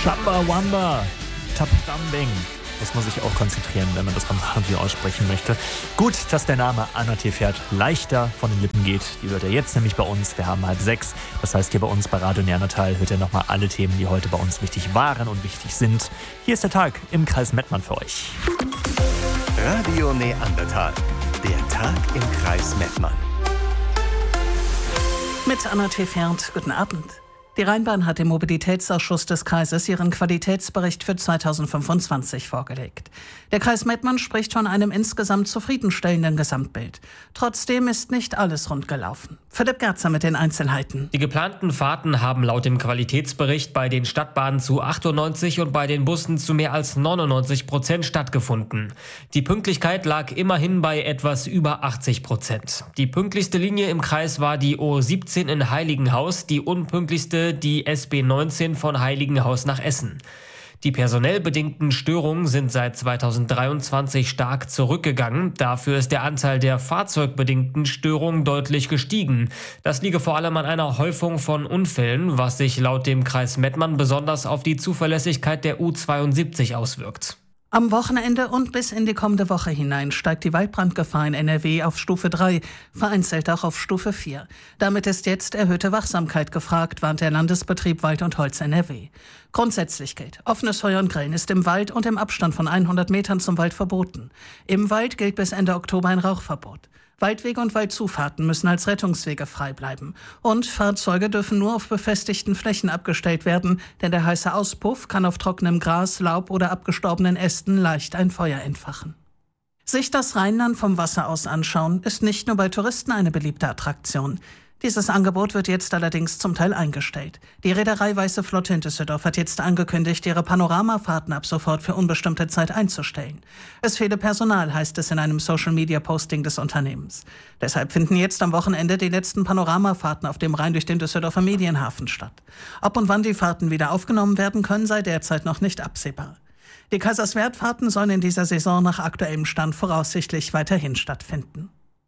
Chumbawamba, Tapdambing. Muss man sich auch konzentrieren, wenn man das beim Radio aussprechen möchte. Gut, dass der Name Anna T. Pferd leichter von den Lippen geht. Die hört ihr jetzt nämlich bei uns. Wir haben 5:30. Das heißt, hier bei uns bei Radio Neandertal hört ihr nochmal alle Themen, die heute bei uns wichtig waren und wichtig sind. Hier ist der Tag im Kreis Mettmann für euch. Radio Neandertal. Der Tag im Kreis Mettmann. Mit Anna T. Pferd, guten Abend. Die Rheinbahn hat im Mobilitätsausschuss des Kreises ihren Qualitätsbericht für 2025 vorgelegt. Der Kreis Mettmann spricht von einem insgesamt zufriedenstellenden Gesamtbild. Trotzdem ist nicht alles rund gelaufen. Philipp Gerzer mit den Einzelheiten. Die geplanten Fahrten haben laut dem Qualitätsbericht bei den Stadtbahnen zu 98 und bei den Bussen zu mehr als 99% stattgefunden. Die Pünktlichkeit lag immerhin bei etwas über 80%. Die pünktlichste Linie im Kreis war die O17 in Heiligenhaus, die unpünktlichste die SB 19 von Heiligenhaus nach Essen. Die personell bedingten Störungen sind seit 2023 stark zurückgegangen. Dafür ist der Anteil der fahrzeugbedingten Störungen deutlich gestiegen. Das liege vor allem an einer Häufung von Unfällen, was sich laut dem Kreis Mettmann besonders auf die Zuverlässigkeit der U72 auswirkt. Am Wochenende und bis in die kommende Woche hinein steigt die Waldbrandgefahr in NRW auf Stufe 3, vereinzelt auch auf Stufe 4. Damit ist jetzt erhöhte Wachsamkeit gefragt, warnt der Landesbetrieb Wald und Holz NRW. Grundsätzlich gilt, offenes Feuer und Grillen ist im Wald und im Abstand von 100 Metern zum Wald verboten. Im Wald gilt bis Ende Oktober ein Rauchverbot. Waldwege und Waldzufahrten müssen als Rettungswege frei bleiben. Und Fahrzeuge dürfen nur auf befestigten Flächen abgestellt werden, denn der heiße Auspuff kann auf trockenem Gras, Laub oder abgestorbenen Ästen leicht ein Feuer entfachen. Sich das Rheinland vom Wasser aus anschauen, ist nicht nur bei Touristen eine beliebte Attraktion. Dieses Angebot wird jetzt allerdings zum Teil eingestellt. Die Reederei Weiße Flotte in Düsseldorf hat jetzt angekündigt, ihre Panoramafahrten ab sofort für unbestimmte Zeit einzustellen. Es fehle Personal, heißt es in einem Social-Media-Posting des Unternehmens. Deshalb finden jetzt am Wochenende die letzten Panoramafahrten auf dem Rhein durch den Düsseldorfer Medienhafen statt. Ob und wann die Fahrten wieder aufgenommen werden können, sei derzeit noch nicht absehbar. Die Kaiserswerth-Fahrten sollen in dieser Saison nach aktuellem Stand voraussichtlich weiterhin stattfinden.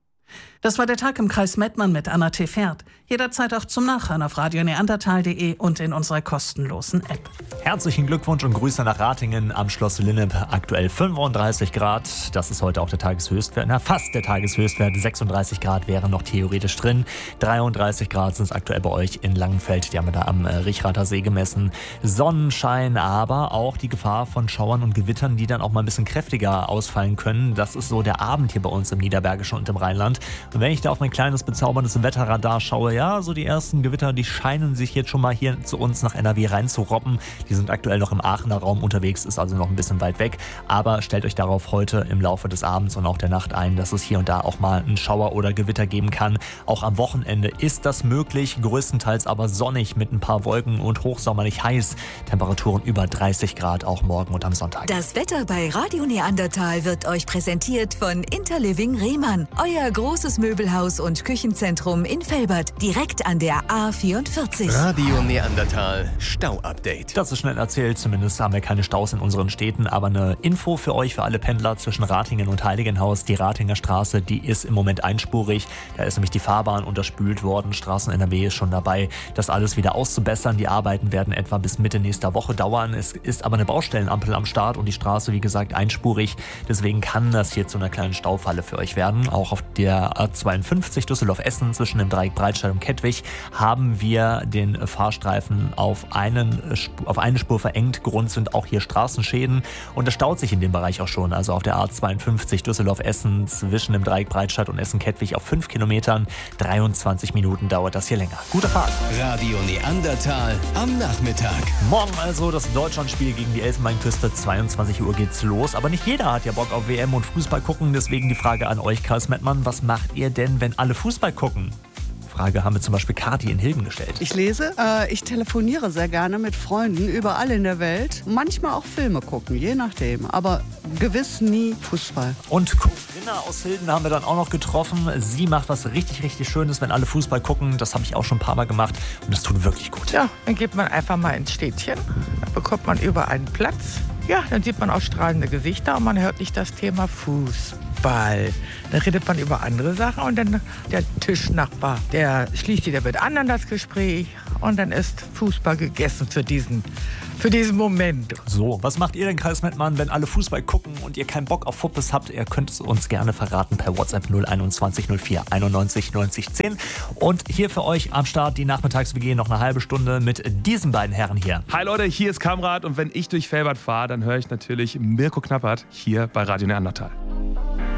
Das war der Tag im Kreis Mettmann mit Anna T. Pferd. Jederzeit auch zum Nachhören auf radioneandertal.de und in unserer kostenlosen App. Herzlichen Glückwunsch und Grüße nach Ratingen am Schloss Linnep. Aktuell 35 Grad. Das ist heute auch der Tageshöchstwert. Fast der Tageshöchstwert. 36 Grad wären noch theoretisch drin. 33 Grad sind es aktuell bei euch in Langenfeld. Die haben wir da am Richrather See gemessen. Sonnenschein, aber auch die Gefahr von Schauern und Gewittern, die dann auch mal ein bisschen kräftiger ausfallen können. Das ist so der Abend hier bei uns im Niederbergischen und im Rheinland. Und wenn ich da auf mein kleines bezauberndes Wetterradar schaue, ja, so die ersten Gewitter, die scheinen sich jetzt schon mal hier zu uns nach NRW reinzurobben. Die sind aktuell noch im Aachener Raum unterwegs, ist also noch ein bisschen weit weg. Aber stellt euch darauf heute im Laufe des Abends und auch der Nacht ein, dass es hier und da auch mal einen Schauer oder Gewitter geben kann. Auch am Wochenende ist das möglich, größtenteils aber sonnig mit ein paar Wolken und hochsommerlich heiß. Temperaturen über 30 Grad auch morgen und am Sonntag. Das Wetter bei Radio Neandertal wird euch präsentiert von Interliving Rehmann, euer großes Möbelhaus und Küchenzentrum in Velbert, direkt an der A44. Radio Neandertal Stau-Update. Das ist schnell erzählt, zumindest haben wir keine Staus in unseren Städten, aber eine Info für euch, für alle Pendler zwischen Ratingen und Heiligenhaus. Die Ratinger Straße, die ist im Moment einspurig. Da ist nämlich die Fahrbahn unterspült worden. Straßen NRW ist schon dabei, das alles wieder auszubessern. Die Arbeiten werden etwa bis Mitte nächster Woche dauern. Es ist aber eine Baustellenampel am Start und die Straße, wie gesagt, einspurig. Deswegen kann das hier zu einer kleinen Staufalle für euch werden. Auch auf der A52 Düsseldorf-Essen zwischen dem Dreieck Breitscheid und Kettwig haben wir den Fahrstreifen auf eine Spur verengt. Grund sind auch hier Straßenschäden und das staut sich in dem Bereich auch schon. Also auf der A52 Düsseldorf-Essen zwischen dem Dreieck Breitscheid und Essen-Kettwig auf 5 Kilometern. 23 Minuten dauert das hier länger. Gute Fahrt. Radio Neandertal am Nachmittag. Morgen also das Deutschlandspiel gegen die Elfenbeinküste. 22 Uhr geht's los. Aber nicht jeder hat ja Bock auf WM und Fußball gucken. Deswegen die Frage an euch, Kreis Mettmann. Was macht ihr denn, wenn alle Fußball gucken? Frage haben wir zum Beispiel Kathi in Hilden gestellt. Ich lese, ich telefoniere sehr gerne mit Freunden überall in der Welt. Manchmal auch Filme gucken, je nachdem. Aber gewiss nie Fußball. Und Corinna aus Hilden haben wir dann auch noch getroffen. Sie macht was richtig, richtig Schönes, wenn alle Fußball gucken. Das habe ich auch schon ein paar Mal gemacht und das tut wirklich gut. Ja, dann geht man einfach mal ins Städtchen. Da bekommt man überall einen Platz. Ja, dann sieht man auch strahlende Gesichter und man hört nicht das Thema Fußball. Dann redet man über andere Sachen und dann der Tischnachbar, der schließt wieder mit anderen das Gespräch und dann ist Fußball gegessen für diesen Moment. So, was macht ihr denn, Kreis Mettmann, wenn alle Fußball gucken und ihr keinen Bock auf Fuppes habt? Ihr könnt es uns gerne verraten per WhatsApp 021 04 91 90 10. Und hier für euch am Start die Nachmittags-WG noch eine halbe Stunde mit diesen beiden Herren hier. Hi Leute, hier ist Kamrat und wenn ich durch Velbert fahre, dann höre ich natürlich Mirko Knappert hier bei Radio Neandertal.